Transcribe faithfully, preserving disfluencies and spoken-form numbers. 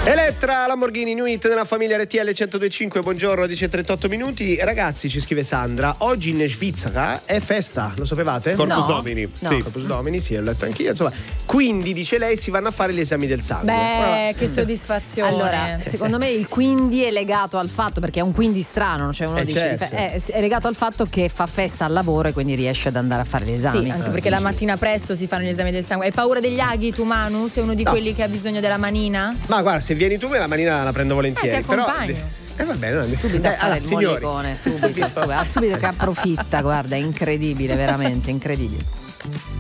Elettra Lamborghini New Hit nella famiglia R T L centodue e cinque. Buongiorno, dice trentotto minuti. Ragazzi, ci scrive Sandra, oggi in Svizzera è festa, lo sapevate? Corpus No. Domini. No. Sì. Corpus Domini, sì, l'ho letto anch'io, insomma. Quindi, dice lei, si vanno a fare gli esami del sangue. Beh, che soddisfazione. Allora, secondo me il quindi è legato al fatto, perché è un quindi strano, cioè uno Eh, dice certo. è, è legato al fatto che fa festa al lavoro e quindi riesce ad andare a fare gli esami. Sì, anche perché la mattina presto si fanno gli esami del sangue. Hai paura degli aghi tu, Manu? Sei uno di No. quelli che ha bisogno della manina? Ma guarda, se vieni tu me la manina la prendo volentieri. Eh, ti però accompagno. Eh va bene, Subito a eh, fare allora, il signori, molicone, subito, subito, subito che approfitta, guarda, è incredibile, veramente incredibile.